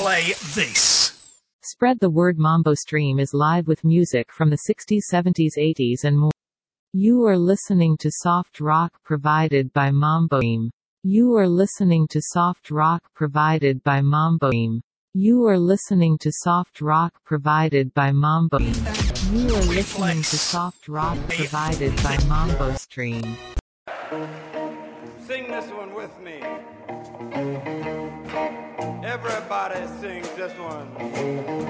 play this. Spread the word. Mambo Stream is live with music from the 60s, 70s, 80s and more. You are listening to soft rock provided by Mambo Stream. You are listening to soft rock provided by Mambo Stream. You are listening to soft rock provided by Mambo Stream. You are listening to soft rock provided by Mambo Stream. Sing this one with me. Everybody sings this one.